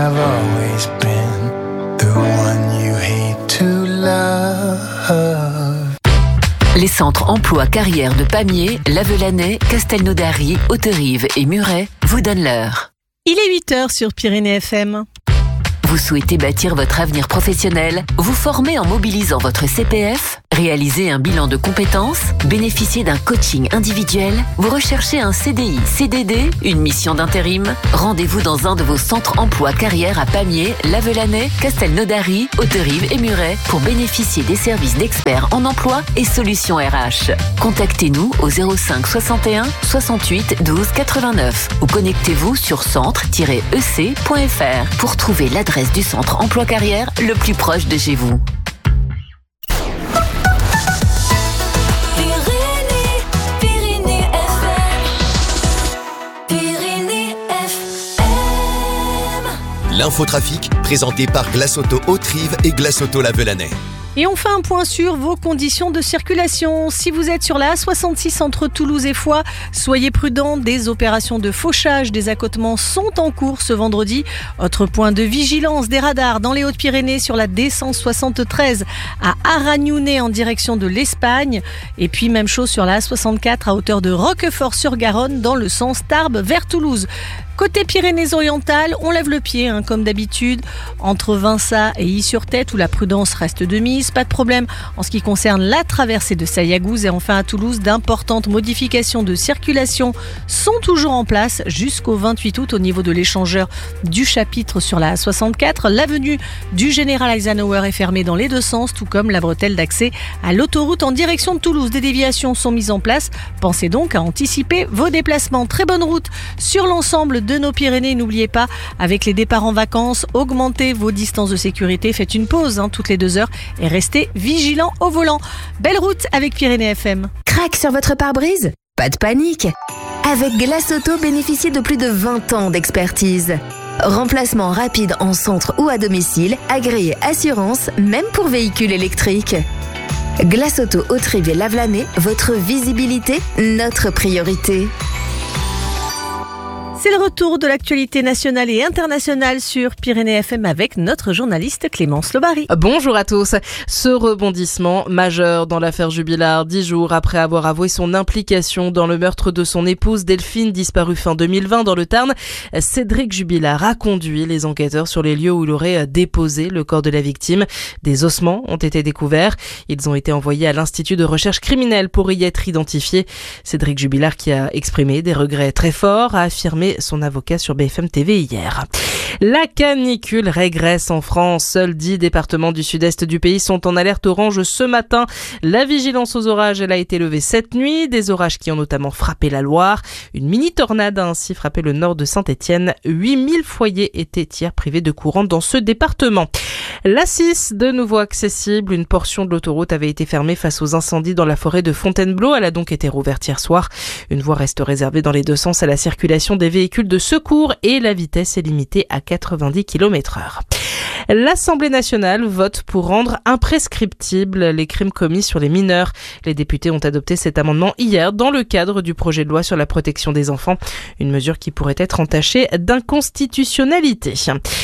I've always been the one you hate to love. Les centres emploi carrière de Pamiers, Lavelanet, Castelnaudary, Hauterive et Muret vous donnent l'heure. Il est 8h sur Pyrénées FM. Vous souhaitez bâtir votre avenir professionnel, vous former en mobilisant votre CPF, réaliser un bilan de compétences, bénéficier d'un coaching individuel, vous recherchez un CDI, CDD, une mission d'intérim? Rendez-vous dans un de vos centres emploi carrière à Pamiers, Lavelanet, Castelnaudary, Hauterive et Muret pour bénéficier des services d'experts en emploi et solutions RH. Contactez-nous au 05 61 68 12 89 ou connectez-vous sur centre-ec.fr pour trouver l'adresse du centre emploi carrière le plus proche de chez vous. L'infotrafic, présenté par Glace Auto Hauterive et Glace Auto Lavelanet. Et on fait un point sur vos conditions de circulation. Si vous êtes sur la A66 entre Toulouse et Foix, soyez prudents. Des opérations de fauchage des accotements sont en cours ce vendredi. Autre point de vigilance, des radars dans les Hautes-Pyrénées sur la D173 à Aragnounet en direction de l'Espagne. Et puis même chose sur la A64 à hauteur de Roquefort-sur-Garonne dans le sens Tarbes vers Toulouse. Côté Pyrénées-Orientales, on lève le pied, comme d'habitude, entre Vinça et Is-sur-Tête où la prudence reste de mise. Pas de problème en ce qui concerne la traversée de Sayagouz. Et enfin à Toulouse, d'importantes modifications de circulation sont toujours en place jusqu'au 28 août au niveau de l'échangeur du chapitre sur la A64. L'avenue du Général Eisenhower est fermée dans les deux sens, tout comme la bretelle d'accès à l'autoroute en direction de Toulouse. Des déviations sont mises en place. Pensez donc à anticiper vos déplacements. Très bonne route sur l'ensemble de nos Pyrénées. N'oubliez pas, avec les départs en vacances, augmentez vos distances de sécurité. Faites une pause toutes les 2 heures et restez vigilants au volant. Belle route avec Pyrénées FM. Crac sur votre pare-brise? Pas de panique. Avec Glace Auto, bénéficiez de plus de 20 ans d'expertise. Remplacement rapide en centre ou à domicile, agréé assurance, même pour véhicules électriques. Glace Auto Hauterive et Lavelanet, votre visibilité, notre priorité. C'est le retour de l'actualité nationale et internationale sur Pyrénées FM avec notre journaliste Clémence Lobary. Bonjour à tous. Ce rebondissement majeur dans l'affaire Jubilard, 10 jours après avoir avoué son implication dans le meurtre de son épouse Delphine, disparue fin 2020 dans le Tarn, Cédric Jubilard a conduit les enquêteurs sur les lieux où il aurait déposé le corps de la victime. Des ossements ont été découverts. Ils ont été envoyés à l'Institut de recherche criminelle pour y être identifiés. Cédric Jubilard, qui a exprimé des regrets très forts, a affirmé son avocat sur BFM TV hier. La canicule régresse en France. Seuls 10 départements du sud-est du pays sont en alerte orange ce matin. La vigilance aux orages, elle a été levée cette nuit. Des orages qui ont notamment frappé la Loire. Une mini-tornade a ainsi frappé le nord de Saint-Étienne. 8000 foyers étaient hier privés de courant dans ce département. La 6, de nouveau accessible. Une portion de l'autoroute avait été fermée face aux incendies dans la forêt de Fontainebleau. Elle a donc été rouverte hier soir. Une voie reste réservée dans les deux sens à la circulation des véhicules de secours et la vitesse est limitée à 90 km/h. L'Assemblée nationale vote pour rendre imprescriptibles les crimes commis sur les mineurs. Les députés ont adopté cet amendement hier dans le cadre du projet de loi sur la protection des enfants. Une mesure qui pourrait être entachée d'inconstitutionnalité.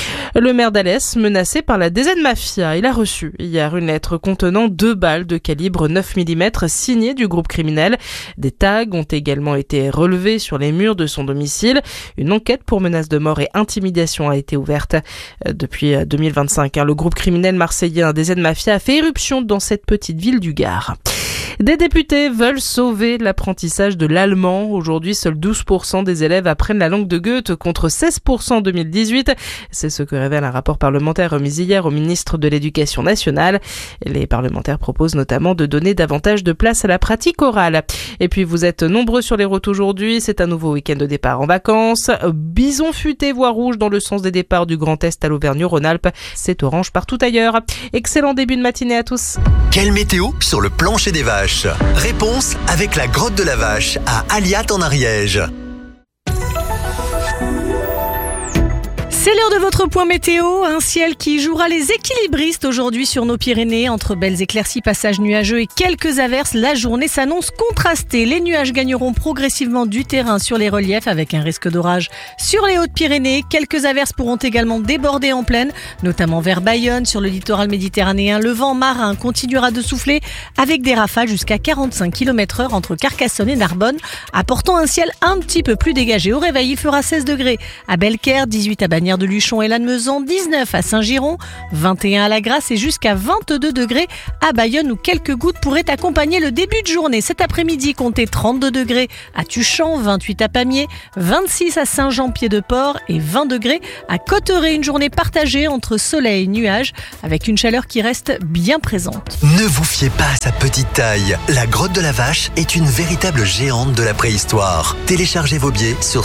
Le maire d'Alès, menacé par la DZ Mafia, il a reçu hier une lettre contenant 2 balles de calibre 9 mm signées du groupe criminel. Des tags ont également été relevés sur les murs de son domicile. Une enquête pour menace de mort et intimidation a été ouverte. Depuis 2025, le groupe criminel marseillais DZ Mafia a fait éruption dans cette petite ville du Gard. Des députés veulent sauver l'apprentissage de l'allemand. Aujourd'hui, seuls 12% des élèves apprennent la langue de Goethe contre 16% en 2018. C'est ce que révèle un rapport parlementaire remis hier au ministre de l'Éducation nationale. Les parlementaires proposent notamment de donner davantage de place à la pratique orale. Et puis, vous êtes nombreux sur les routes aujourd'hui. C'est un nouveau week-end de départ en vacances. Bison futé, voie rouge dans le sens des départs du Grand Est à l'Auvergne-Rhône-Alpes. C'est orange partout ailleurs. Excellent début de matinée à tous. Quelle météo sur le plancher des vaches? Réponse avec la grotte de la Vache à Aliat en Ariège. C'est l'heure de votre point météo, un ciel qui jouera les équilibristes aujourd'hui sur nos Pyrénées. Entre belles éclaircies, passages nuageux et quelques averses, la journée s'annonce contrastée. Les nuages gagneront progressivement du terrain sur les reliefs avec un risque d'orage sur les Hautes-Pyrénées. Quelques averses pourront également déborder en plaine, notamment vers Bayonne, sur le littoral méditerranéen. Le vent marin continuera de souffler avec des rafales jusqu'à 45 km/h entre Carcassonne et Narbonne, apportant un ciel un petit peu plus dégagé. Au réveil, il fera 16 degrés à Belcaire, 18 à Bagnères de Luchon et Lannemezan, 19 à Saint-Giron, 21 à La Grasse et jusqu'à 22 degrés à Bayonne où quelques gouttes pourraient accompagner le début de journée. Cet après-midi, comptez 32 degrés à Tuchan, 28 à Pamiers, 26 à Saint-Jean-Pied-de-Port et 20 degrés à Cotteret. Une journée partagée entre soleil et nuages avec une chaleur qui reste bien présente. Ne vous fiez pas à sa petite taille. La grotte de la Vache est une véritable géante de la préhistoire. Téléchargez vos billets sur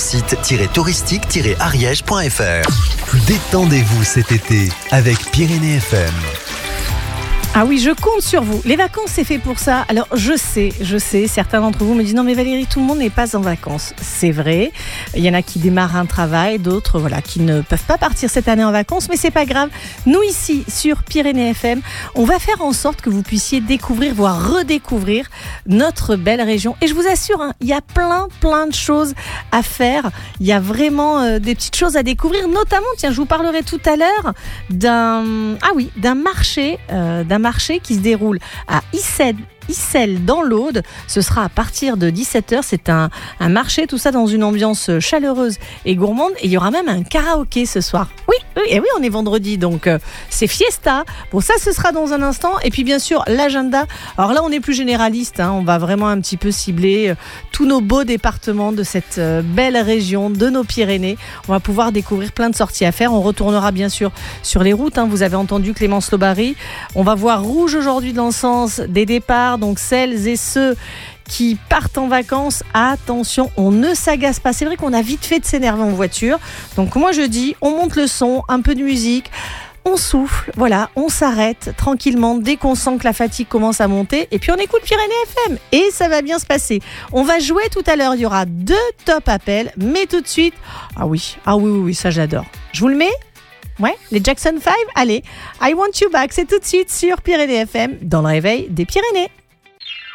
site-touristique-ariège.fr. Détendez-vous cet été avec Pyrénées FM. Ah oui, je compte sur vous. Les vacances, c'est fait pour ça. Alors, je sais, certains d'entre vous me disent « Non mais Valérie, tout le monde n'est pas en vacances ». C'est vrai, il y en a qui démarrent un travail, d'autres qui ne peuvent pas partir cette année en vacances, mais c'est pas grave. Nous ici, sur Pyrénées FM, on va faire en sorte que vous puissiez découvrir, voire redécouvrir notre belle région. Et je vous assure, il y a plein de choses à faire. Il y a vraiment des petites choses à découvrir, notamment, tiens, je vous parlerai tout à l'heure d'un marché qui se déroule à Issel dans l'Aude. Ce sera à partir de 17h. C'est un marché, tout ça dans une ambiance chaleureuse et gourmande. Et il y aura même un karaoké ce soir. Oui, on est vendredi, donc c'est fiesta. Bon, ça, ce sera dans un instant. Et puis, bien sûr, l'agenda. Alors là, on est plus généraliste. On va vraiment un petit peu cibler tous nos beaux départements de cette belle région de nos Pyrénées. On va pouvoir découvrir plein de sorties à faire. On retournera, bien sûr, sur les routes. Vous avez entendu Clémence Lobary. On va voir rouge aujourd'hui dans le sens des départs. Donc, celles et ceux qui partent en vacances, attention, on ne s'agace pas. C'est vrai qu'on a vite fait de s'énerver en voiture. Donc moi je dis, on monte le son, un peu de musique, on souffle, voilà, on s'arrête tranquillement dès qu'on sent que la fatigue commence à monter. Et puis on écoute Pyrénées FM et ça va bien se passer. On va jouer tout à l'heure, il y aura 2 top appels, mais tout de suite, ah oui, ça j'adore. Je vous le mets ? Ouais, les Jackson 5, allez, I Want You Back, c'est tout de suite sur Pyrénées FM dans le réveil des Pyrénées.